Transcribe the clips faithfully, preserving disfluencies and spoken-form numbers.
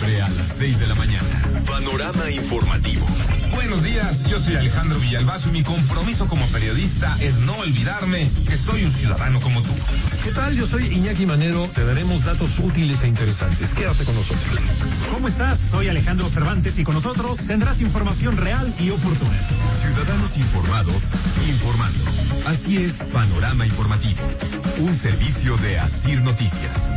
siempre a las seis de la mañana. Panorama informativo. Buenos días, yo soy Alejandro Villalbazo y mi compromiso como periodista es no olvidarme que soy un ciudadano como tú. ¿Qué tal? Yo soy Iñaki Manero. Te daremos datos útiles e interesantes. Quédate con nosotros. ¿Cómo estás? Soy Alejandro Cervantes y con nosotros tendrás información real y oportuna. Ciudadanos informados, informando. Así es, Panorama Informativo. Un servicio de Asir Noticias.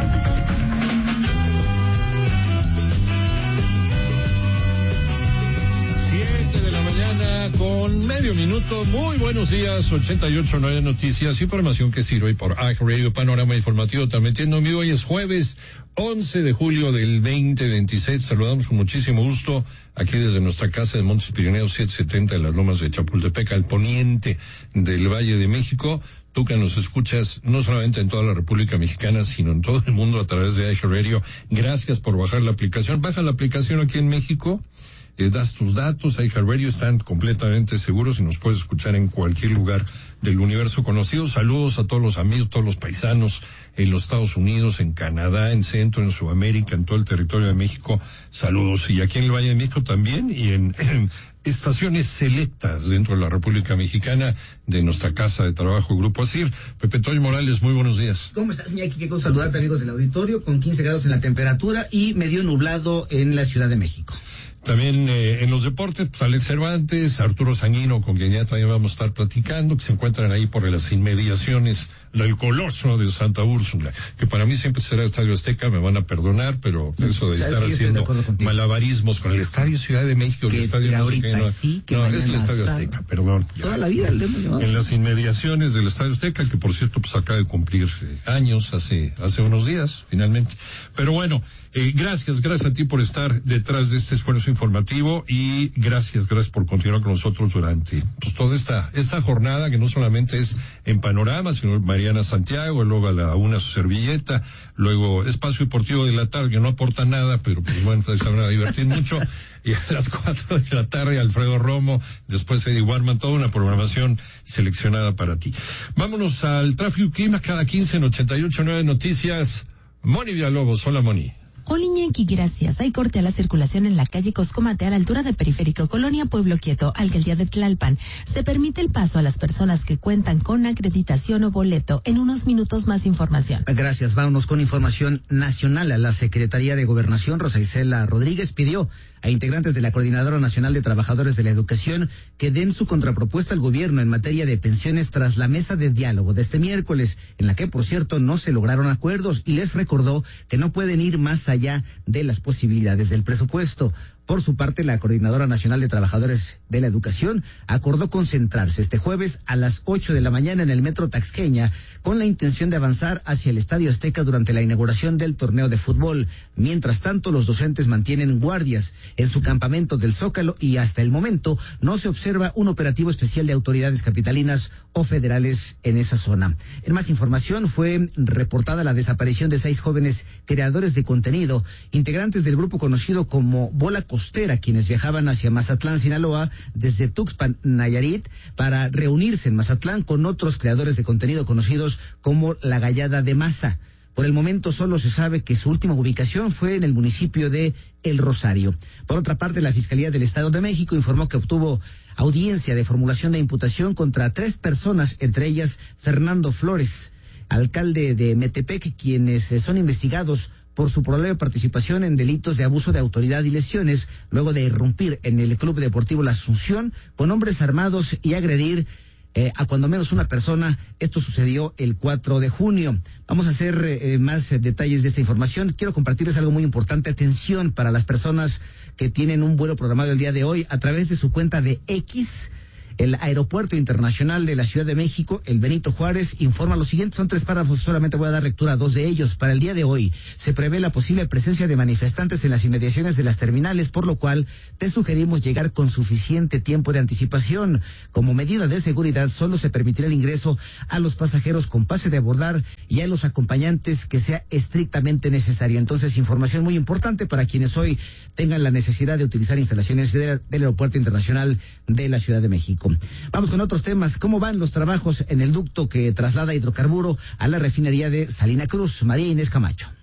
siete de la mañana con medio minuto. Muy buenos días, ochenta y ocho punto nueve Noticias, información que sirve por A J Radio, Panorama Informativo, transmitiendo en vivo. Hoy es jueves once de julio del veinte veintiséis. Saludamos con muchísimo gusto aquí desde nuestra casa de Montes Pirineos setecientos setenta en las lomas de Chapultepec, al poniente del Valle de México. Tú que nos escuchas no solamente en toda la República Mexicana, sino en todo el mundo a través de A J Radio. Gracias por bajar la aplicación. Baja la aplicación aquí en México. Eh, das tus datos, A J Radio, están completamente seguros y nos puedes escuchar en cualquier lugar del universo conocido. Saludos a todos los amigos, todos los paisanos en los Estados Unidos, en Canadá, en Centro, en Sudamérica, en todo el territorio de México. Saludos. Y aquí en el Valle de México también, y en, en estaciones selectas dentro de la República Mexicana de nuestra casa de trabajo, Grupo Asir. Pepe Toño Morales, muy buenos días. ¿Cómo estás, Iñaki? Qué gusto saludarte, amigos del auditorio, con quince grados en la temperatura y medio nublado en la Ciudad de México. También eh, en los deportes, pues Alex Cervantes, Arturo Sanguino, con quien ya también vamos a estar platicando, que se encuentran ahí por las inmediaciones del Coloso de Santa Úrsula, que para mí siempre será Estadio Azteca, me van a perdonar, pero eso de estar haciendo malabarismos con el Estadio Ciudad de México, que el Estadio ahorita no, sí, que no es el Estadio pasado. Azteca, perdón. Ya. Toda la vida el demonio. En las inmediaciones del Estadio Azteca, que por cierto pues acaba de cumplir eh, años, hace hace unos días, finalmente. Pero bueno, eh, gracias, gracias a ti por estar detrás de este esfuerzo informativo y gracias, gracias por continuar con nosotros durante pues toda esta esta jornada, que no solamente es en Panorama, sino Mariana Santiago, luego a la una su servilleta, luego Espacio Deportivo de la tarde, que no aporta nada, pero pues bueno, se van a divertir mucho, y a las cuatro de la tarde Alfredo Romo, después Eddie Warman, toda una programación seleccionada para ti. Vámonos al tráfico y clima cada quince en ochenta y ocho punto nueve Noticias. Moni Villalobos, hola Moni. Hola Iñaki, gracias. Hay corte a la circulación en la calle Coscomate a la altura de Periférico Colonia Pueblo Quieto, Alcaldía de Tlalpan. Se permite el paso a las personas que cuentan con acreditación o boleto. En unos minutos más información. Gracias. Vámonos con información nacional. La Secretaría de Gobernación, Rosa Isela Rodríguez, pidió a integrantes de la Coordinadora Nacional de Trabajadores de la Educación que den su contrapropuesta al gobierno en materia de pensiones tras la mesa de diálogo de este miércoles, en la que, por cierto, no se lograron acuerdos, y les recordó que no pueden ir más allá de las posibilidades del presupuesto. Por su parte, la Coordinadora Nacional de Trabajadores de la Educación acordó concentrarse este jueves a las ocho de la mañana en el Metro Taxqueña con la intención de avanzar hacia el Estadio Azteca durante la inauguración del torneo de fútbol. Mientras tanto, los docentes mantienen guardias en su campamento del Zócalo y hasta el momento no se observa un operativo especial de autoridades capitalinas o federales en esa zona. En más información, fue reportada la desaparición de seis jóvenes creadores de contenido, integrantes del grupo conocido como Bola Costera, quienes viajaban hacia Mazatlán, Sinaloa, desde Tuxpan, Nayarit, para reunirse en Mazatlán con otros creadores de contenido conocidos como La Gallada de Maza. Por el momento solo se sabe que su última ubicación fue en el municipio de El Rosario. Por otra parte, la Fiscalía del Estado de México informó que obtuvo audiencia de formulación de imputación contra tres personas, entre ellas Fernando Flores, alcalde de Metepec, quienes son investigados por su probable participación en delitos de abuso de autoridad y lesiones, luego de irrumpir en el Club Deportivo La Asunción con hombres armados y agredir eh, a cuando menos una persona. Esto sucedió el cuatro de junio. Vamos a hacer eh, más eh, detalles de esta información. Quiero compartirles algo muy importante. Atención para las personas que tienen un vuelo programado el día de hoy a través de su cuenta de X. El Aeropuerto Internacional de la Ciudad de México, el Benito Juárez, informa lo siguiente. Son tres párrafos, solamente voy a dar lectura a dos de ellos. Para el día de hoy se prevé la posible presencia de manifestantes en las inmediaciones de las terminales, por lo cual te sugerimos llegar con suficiente tiempo de anticipación. Como medida de seguridad, solo se permitirá el ingreso a los pasajeros con pase de abordar y a los acompañantes que sea estrictamente necesario. Entonces, información muy importante para quienes hoy tengan la necesidad de utilizar instalaciones de, del Aeropuerto Internacional de la Ciudad de México. Vamos con otros temas. ¿Cómo van los trabajos en el ducto que traslada hidrocarburo a la refinería de Salina Cruz? María Inés Camacho.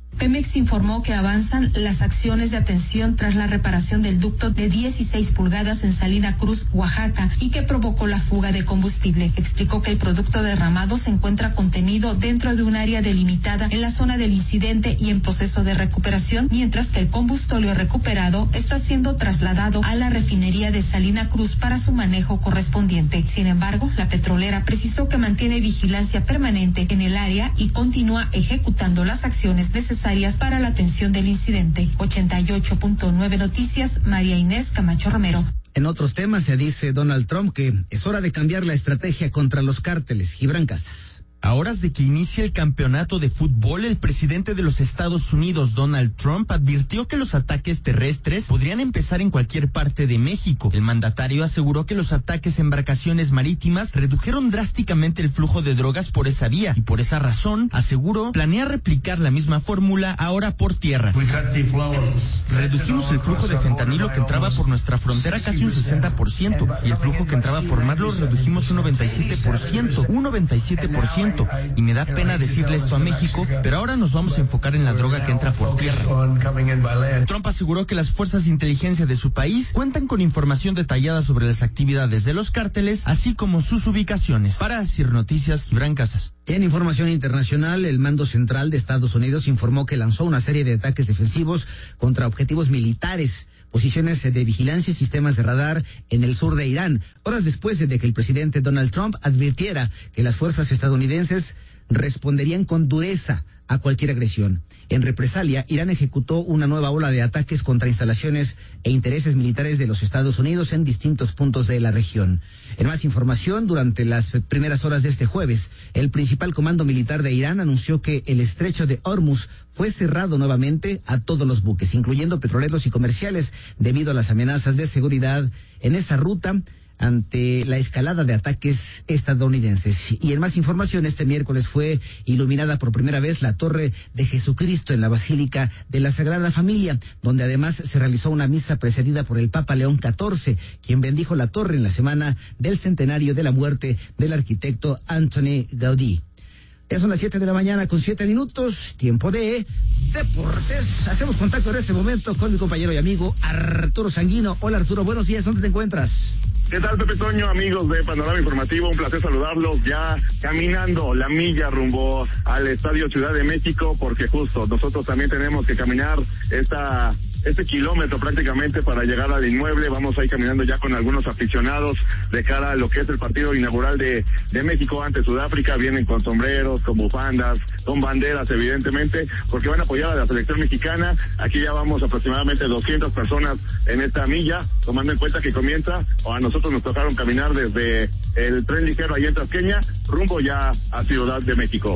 Pemex informó que avanzan las acciones de atención tras la reparación del ducto de dieciséis pulgadas en Salina Cruz, Oaxaca, y que provocó la fuga de combustible. Explicó que el producto derramado se encuentra contenido dentro de un área delimitada en la zona del incidente y en proceso de recuperación, mientras que el combustóleo recuperado está siendo trasladado a la refinería de Salina Cruz para su manejo correspondiente. Sin embargo, la petrolera precisó que mantiene vigilancia permanente en el área y continúa ejecutando las acciones necesarias para la atención del incidente. ochenta y ocho punto nueve Noticias, María Inés Camacho Romero. En otros temas se dice Donald Trump que es hora de cambiar la estrategia contra los cárteles. Gibran Casas. A horas de que inicie el campeonato de fútbol, el presidente de los Estados Unidos, Donald Trump, advirtió que los ataques terrestres podrían empezar en cualquier parte de México. El mandatario aseguró que los ataques en embarcaciones marítimas redujeron drásticamente el flujo de drogas por esa vía y por esa razón, aseguró, planea replicar la misma fórmula ahora por tierra. Redujimos el flujo de fentanilo que entraba por nuestra frontera casi un sesenta por ciento y el flujo que entraba por mar lo redujimos un noventa y siete por ciento, un noventa y siete por ciento. Y me da pena decirle esto a México, pero ahora nos vamos a enfocar en la droga que entra por tierra. Trump aseguró que las fuerzas de inteligencia de su país cuentan con información detallada sobre las actividades de los cárteles, así como sus ubicaciones. Para Asir Noticias, Gibran Casas. En información internacional, el Mando Central de Estados Unidos informó que lanzó una serie de ataques defensivos contra objetivos militares, posiciones de vigilancia y sistemas de radar en el sur de Irán, horas después de que el presidente Donald Trump advirtiera que las fuerzas estadounidenses responderían con dureza a cualquier agresión. En represalia, Irán ejecutó una nueva ola de ataques contra instalaciones e intereses militares de los Estados Unidos en distintos puntos de la región. En más información, durante las primeras horas de este jueves, el principal comando militar de Irán anunció que el estrecho de Hormuz fue cerrado nuevamente a todos los buques, incluyendo petroleros y comerciales, debido a las amenazas de seguridad en esa ruta ante la escalada de ataques estadounidenses. Y en más información, este miércoles fue iluminada por primera vez la Torre de Jesucristo en la Basílica de la Sagrada Familia, donde además se realizó una misa precedida por el Papa León catorce, quien bendijo la torre en la semana del centenario de la muerte del arquitecto Antoni Gaudí. Ya son las siete de la mañana con siete minutos, tiempo de deportes. Hacemos contacto en este momento con mi compañero y amigo Arturo Sanguino. Hola Arturo, buenos días, ¿dónde te encuentras? ¿Qué tal, Pepe Toño, amigos de Panorama Informativo? Un placer saludarlos, ya caminando la milla rumbo al Estadio Ciudad de México, porque justo nosotros también tenemos que caminar esta este kilómetro prácticamente para llegar al inmueble. Vamos a ir caminando ya con algunos aficionados de cara a lo que es el partido inaugural de, de México ante Sudáfrica. Vienen con sombreros, con bufandas, con banderas, evidentemente, porque van a apoyar a la selección mexicana. Aquí ya vamos aproximadamente doscientas personas en esta milla, tomando en cuenta que comienza, o a nosotros nos tocaron caminar desde el tren ligero ahí en Tasqueña, rumbo ya a Ciudad de México.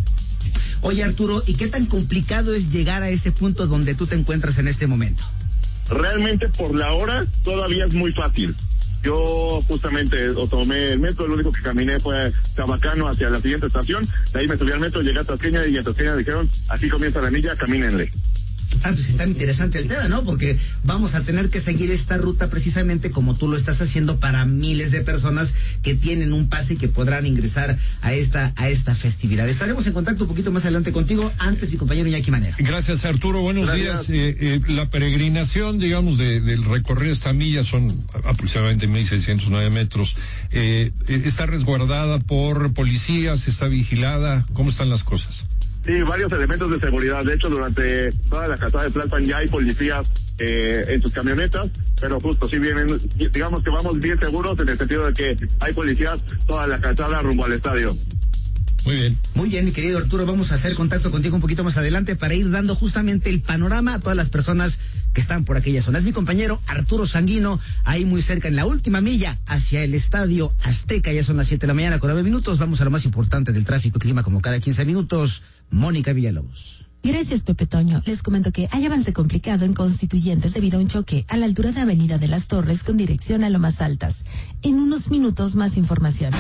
Oye Arturo, ¿y qué tan complicado es llegar a ese punto donde tú te encuentras en este momento? Realmente por la hora todavía es muy fácil. Yo justamente tomé el metro, lo único que caminé fue Chabacano hacia la siguiente estación, de ahí me subí al metro, llegué a Tasqueña y en Tasqueña dijeron, aquí comienza la milla, camínenle. Ah, pues está interesante el tema, ¿no? Porque vamos a tener que seguir esta ruta precisamente como tú lo estás haciendo para miles de personas que tienen un pase y que podrán ingresar a esta a esta festividad. Estaremos en contacto un poquito más adelante contigo. Antes, mi compañero Iñaki Manero. Gracias, Arturo. Buenos Gracias. días. Eh, eh, la peregrinación, digamos, de, del recorrido esta milla son aproximadamente mil seiscientos nueve metros. Eh, ¿Está resguardada por policías? ¿Está vigilada? ¿Cómo están las cosas? Sí, varios elementos de seguridad. De hecho, durante toda la calzada de Tlalpan ya hay policías eh, en sus camionetas, pero justo sí vienen, digamos que vamos bien seguros en el sentido de que hay policías toda la calzada rumbo al estadio. Muy bien. Muy bien, mi querido Arturo, vamos a hacer contacto contigo un poquito más adelante para ir dando justamente el panorama a todas las personas que están por aquella zona. Es mi compañero Arturo Sanguino, ahí muy cerca en la última milla hacia el Estadio Azteca. Ya son las siete de la mañana con nueve minutos. Vamos a lo más importante del tráfico y clima como cada quince minutos. Mónica Villalobos. Gracias, Pepe Toño. Les comento que hay avance complicado en Constituyentes debido a un choque a la altura de Avenida de las Torres con dirección a Lomas Altas. En unos minutos más información.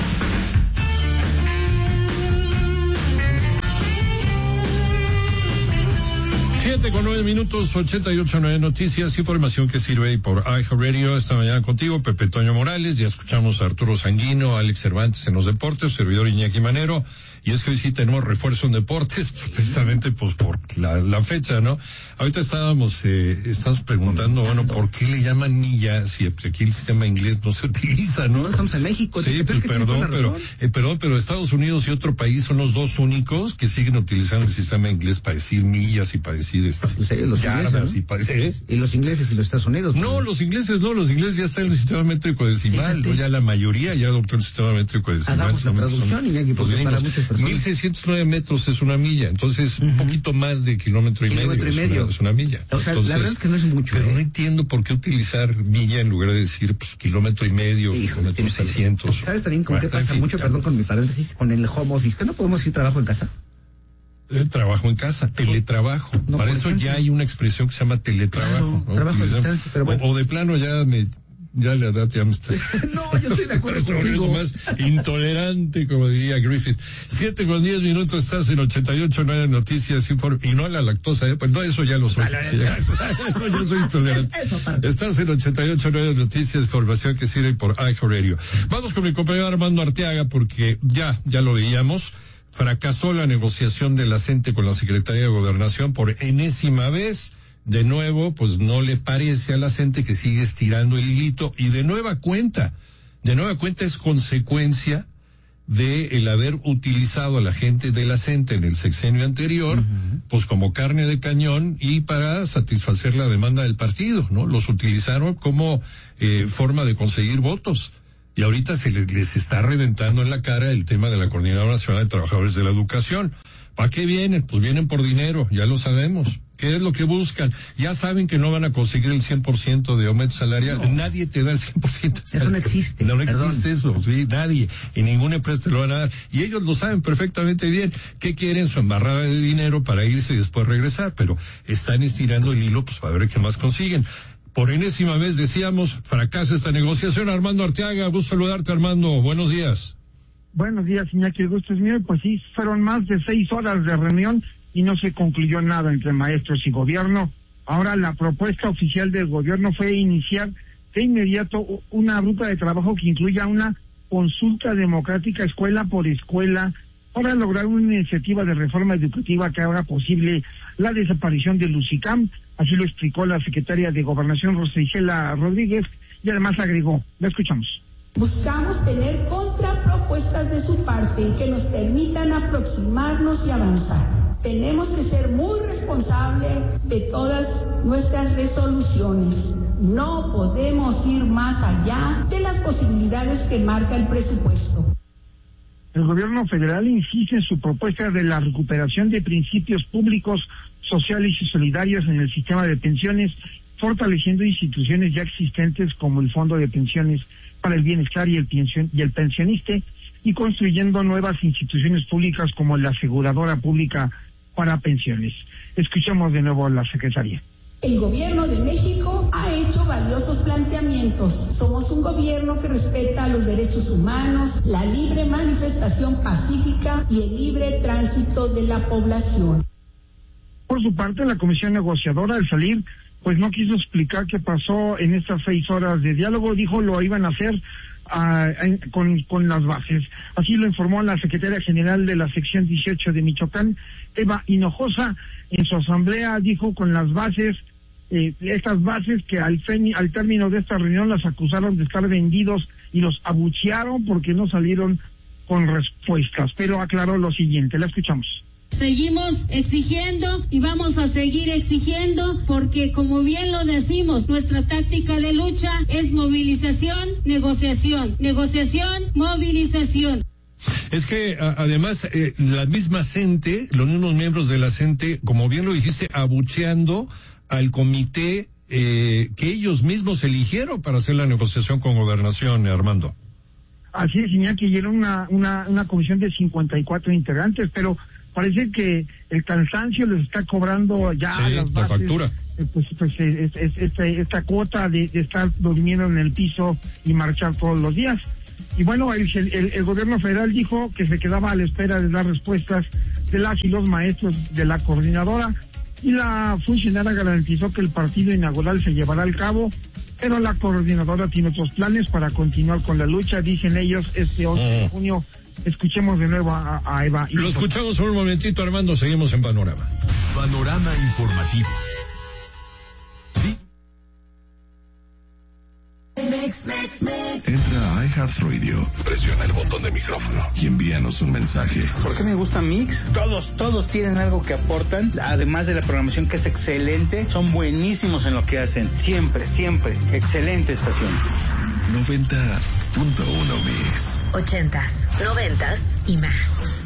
Siete con nueve minutos, ochenta y ocho nueve noticias, información que sirve por iHeartRadio. Esta mañana contigo, Pepe Toño Morales. Ya escuchamos a Arturo Sanguino, Alex Cervantes en los deportes, servidor Iñaki Manero. y es que hoy sí tenemos refuerzo en deportes, precisamente pues por la, la fecha, ¿no? Ahorita estábamos, eh, estamos preguntando, bueno, ¿por qué le llaman milla si aquí el sistema inglés no se utiliza, no? No, estamos en México. Sí, pues perdón, pero, eh, perdón, pero Estados Unidos y otro país son los dos únicos que siguen utilizando el sistema inglés para decir millas y para decir este, pues ellos, los yardas, ingleses, ¿no? y para ¿eh? Y los ingleses y los Estados Unidos. No, los ingleses no, los ingleses ya están en el sistema métrico decimal, ¿no? Ya la mayoría ya adoptó el sistema métrico decimal. Hagamos la traducción, Iñaki, porque para muchas personas. mil seiscientos nueve metros es una milla, entonces uh-huh. un poquito más de kilómetro y kilómetro medio, y medio. Es, una, es una milla. O sea, entonces, la verdad es que no es mucho. Pero ¿eh? no entiendo por qué utilizar milla en lugar de decir pues, kilómetro y medio, Hijo, kilómetro seiscientos. ¿Sabes también con bueno, qué pasa fin, mucho, perdón con mi paréntesis, con el home office? ¿Que no podemos decir trabajo en casa? El trabajo en casa, teletrabajo. No, Para eso ejemplo, ya hay una expresión que se llama teletrabajo. Claro, ¿no? Trabajo a distancia, pero bueno. O, o de plano ya me... Ya la edad ya me está... No, yo estoy de acuerdo contigo. Más intolerante, como diría Griffith. Siete con diez minutos, estás en ochenta y ocho, nueve Noticias, inform... y no a la lactosa, ¿eh? Pues no, eso ya lo soy. Sí, ya. No, yo soy intolerante. Estás en ochenta y ocho, nueve Noticias, información que sirve por iHeartRadio. Vamos con mi compañero Armando Arteaga, porque ya, ya lo veíamos. Fracasó la negociación de la CENTE con la Secretaría de Gobernación por enésima vez. De nuevo, pues no le parece a la CENTE que sigue estirando el hilito, y de nueva cuenta, de nueva cuenta es consecuencia de el haber utilizado a la gente de la CENTE en el sexenio anterior, uh-huh. pues como carne de cañón y para satisfacer la demanda del partido, ¿no? Los utilizaron como eh, forma de conseguir votos. Y ahorita se les, les está reventando en la cara el tema de la Coordinadora Nacional de Trabajadores de la Educación. ¿Para qué vienen? Pues vienen por dinero, ya lo sabemos. ¿Qué es lo que buscan? Ya saben que no van a conseguir el cien por ciento de aumento salarial. No. Nadie te da el cien por ciento. Eso no existe. No, no Perdón. existe eso, sí, nadie. Y ninguna empresa te lo van a dar. Y ellos lo saben perfectamente bien. ¿Qué quieren? Su embarrada de dinero para irse y después regresar. Pero están estirando el hilo, pues para ver qué más consiguen. Por enésima vez decíamos, fracasa esta negociación. Armando Arteaga, gusto saludarte, Armando. Buenos días. Buenos días, Iñaki, el gusto es mío. Pues sí, fueron más de seis horas de reunión y no se concluyó nada entre maestros y gobierno. Ahora la propuesta oficial del gobierno fue iniciar de inmediato una ruta de trabajo que incluya una consulta democrática escuela por escuela para lograr una iniciativa de reforma educativa que haga posible la desaparición del UCICAM. Así lo explicó la secretaria de Gobernación, Rosa Isela Rodríguez, y además agregó, la escuchamos. Buscamos tener contrapropuestas de su parte que nos permitan aproximarnos y avanzar. Tenemos que ser muy responsables de todas nuestras resoluciones. No podemos ir más allá de las posibilidades que marca el presupuesto. El gobierno federal insiste en su propuesta de la recuperación de principios públicos, sociales y solidarios en el sistema de pensiones, fortaleciendo instituciones ya existentes como el Fondo de Pensiones para el Bienestar y el, pension, y el Pensionista, y construyendo nuevas instituciones públicas como la Aseguradora Pública para Pensiones. Escuchemos de nuevo a la secretaria. El gobierno de México ha hecho valiosos planteamientos. Somos un gobierno que respeta los derechos humanos, la libre manifestación pacífica y el libre tránsito de la población. Por su parte, la comisión negociadora, al salir, pues no quiso explicar qué pasó en estas seis horas de diálogo. Dijo lo iban a hacer uh, en, con, con las bases. Así lo informó la secretaria general de la sección dieciocho de Michoacán, Eva Hinojosa. En su asamblea dijo con las bases, eh, estas bases que al, fe, al término de esta reunión las acusaron de estar vendidos y los abuchearon porque no salieron con respuestas. Pero aclaró lo siguiente, la escuchamos. Seguimos exigiendo y vamos a seguir exigiendo porque, como bien lo decimos, nuestra táctica de lucha es movilización, negociación, negociación, movilización. Es que a, además eh, la misma CENTE, los mismos miembros de la CENTE, como bien lo dijiste, abucheando al comité eh, que ellos mismos eligieron para hacer la negociación con Gobernación, Armando. Así es, Iñaki, y era una, una, una comisión de cincuenta y cuatro integrantes, pero parece que el cansancio les está cobrando ya sí, las bases, la factura. Eh, pues, pues es, es, esta, esta cuota de, de estar durmiendo en el piso y marchar todos los días. Y bueno, el, el, el gobierno federal dijo que se quedaba a la espera de las respuestas de las y los maestros de la coordinadora, y la funcionaria garantizó que el partido inaugural se llevará al cabo, pero la coordinadora tiene otros planes para continuar con la lucha, dicen ellos, este once de junio. Escuchemos de nuevo a, a Eva. Lo escuchamos un momentito, Armando, seguimos en Panorama. Panorama informativo. Entra a iHeartRadio, presiona el botón de micrófono y envíanos un mensaje. ¿Por qué me gusta Mix? Todos, todos tienen algo que aportan, además de la programación que es excelente, son buenísimos en lo que hacen, siempre, siempre, excelente estación. noventa punto uno Mix. Ochentas, noventas y más.